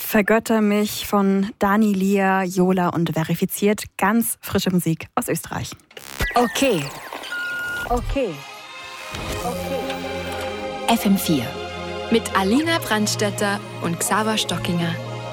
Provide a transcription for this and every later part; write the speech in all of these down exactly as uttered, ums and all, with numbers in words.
Vergötter mich von Dani Lia, Yola und Verifiziert. Ganz frische Musik aus Österreich. Okay. Okay. Okay. F M vier mit Alina Brandstätter und Xaver Stockinger.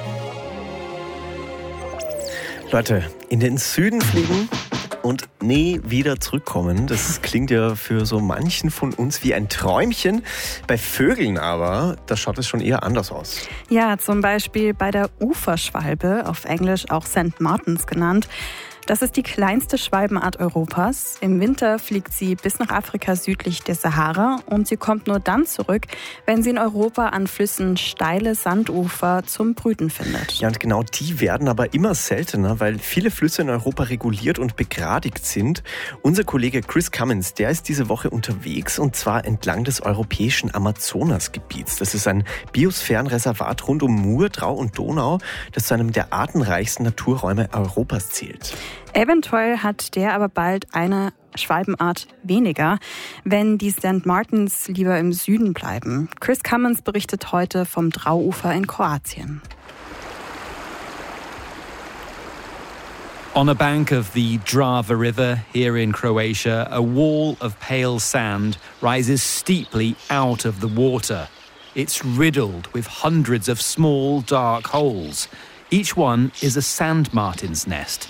Leute, in den Süden fliegen und nie wieder zurückkommen. Das klingt ja für so manchen von uns wie ein Träumchen. Bei Vögeln aber, da schaut es schon eher anders aus. Ja, zum Beispiel bei der Uferschwalbe, auf Englisch auch Sankt Martins genannt. Das ist die kleinste Schwalbenart Europas. Im Winter fliegt sie bis nach Afrika südlich der Sahara und sie kommt nur dann zurück, wenn sie in Europa an Flüssen steile Sandufer zum Brüten findet. Ja, und genau die werden aber immer seltener, weil viele Flüsse in Europa reguliert und begradigt sind. Unser Kollege Chris Cummins, der ist diese Woche unterwegs und zwar entlang des europäischen Amazonasgebiets. Das ist ein Biosphärenreservat rund um Mur, Drau und Donau, das zu einem der artenreichsten Naturräume Europas zählt. Eventuell hat der aber bald eine Schwalbenart weniger, wenn die Sankt Martins lieber im Süden bleiben. Chris Cummins berichtet heute vom Drauufer in Kroatien. On a bank of the Drava River here in Croatia, a wall of pale sand rises steeply out of the water. It's riddled with hundreds of small, dark holes. Each one is a sand martin's nest.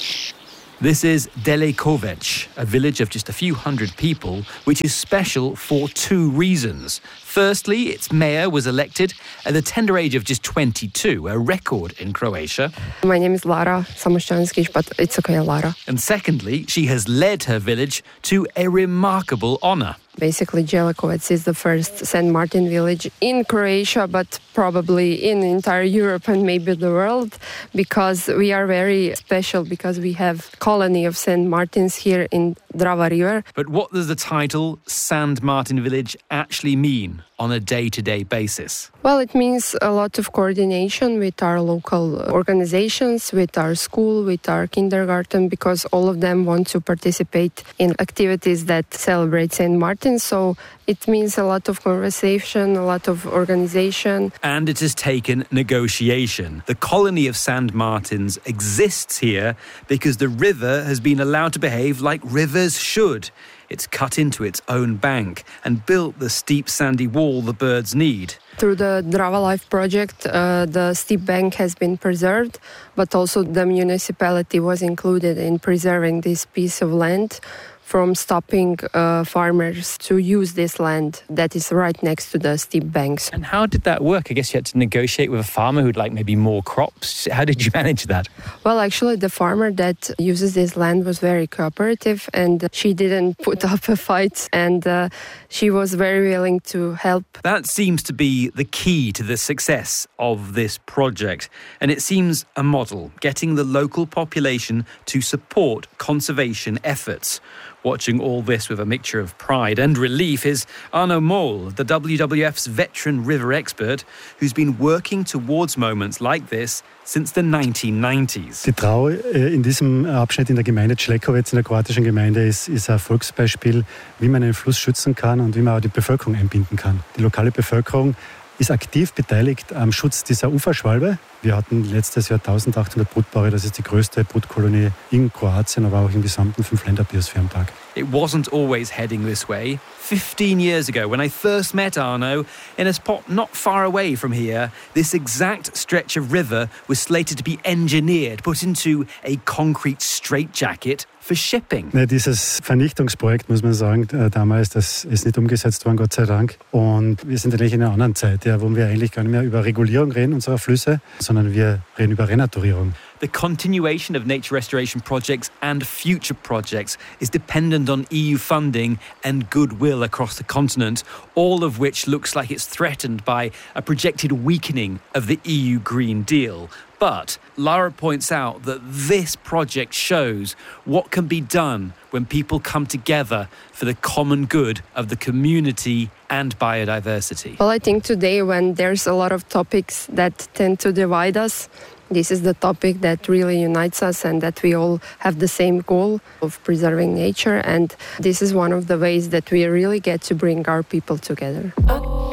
This is Delekovac, a village of just a few hundred people, which is special for two reasons. Firstly, its mayor was elected at the tender age of just twenty-two, a record in Croatia. My name is Lara Samošćanskić, but it's okay, Lara. And secondly, she has led her village to a remarkable honour. Basically, Delekovac is the first Saint Martin village in Croatia, but probably in entire Europe and maybe the world, because we are very special because we have colony of Saint Martins here in Drava River. But what does the title Saint Martin Village actually mean on a day-to-day basis? Well, it means a lot of coordination with our local organizations, with our school, with our kindergarten, because all of them want to participate in activities that celebrate Saint Martin. So it means a lot of conversation, a lot of organization. And it has taken negotiation. The colony of Saint Martins exists here because the river has been allowed to behave like rivers should. It's cut into its own bank and built the steep sandy wall the birds need. Through the Drava Life project, uh, the steep bank has been preserved, but also the municipality was included in preserving this piece of land from stopping uh, farmers to use this land that is right next to the steep banks. And how did that work? I guess you had to negotiate with a farmer who'd like maybe more crops. How did you manage that? Well, actually, the farmer that uses this land was very cooperative and she didn't put up a fight and uh, she was very willing to help. That seems to be the key to the success of this project. And it seems a model, getting the local population to support conservation efforts. Watching all this with a mixture of pride and relief is Arno Mol, the W W F's veteran river expert, who's been working towards moments like this since the nineteen nineties. Die Drau in diesem Abschnitt in der Gemeinde Člekovec, in der kroatischen Gemeinde, ist, ist ein Erfolgsbeispiel, wie man einen Fluss schützen kann und wie man auch die Bevölkerung einbinden kann. Die lokale Bevölkerung ist aktiv beteiligt am Schutz dieser Uferschwalbe. Wir hatten letztes Jahr eintausendachthundert Brutpaare. Das ist die größte Brutkolonie in Kroatien, aber auch im gesamten Fünf-Länder-Biosphärenpark. It wasn't always heading this way. Fifteen years ago, when I first met Arno, in a spot not far away from here, this exact stretch of river was slated to be engineered, put into a concrete straitjacket for shipping. Ne, dieses Vernichtungsprojekt, muss man sagen, damals, das ist nicht umgesetzt worden, Gott sei Dank. Und wir sind eigentlich in einer anderen Zeit, ja, wo wir eigentlich gar nicht mehr über Regulierung reden unserer Flüsse, sondern wir reden über Renaturierung. The continuation of nature restoration projects and future projects is dependent on E U funding and goodwill across the continent, all of which looks like it's threatened by a projected weakening of the E U Green Deal. But Lara points out that this project shows what can be done when people come together for the common good of the community and biodiversity. Well, I think today when there's a lot of topics that tend to divide us, this is the topic that really unites us and that we all have the same goal of preserving nature. And this is one of the ways that we really get to bring our people together.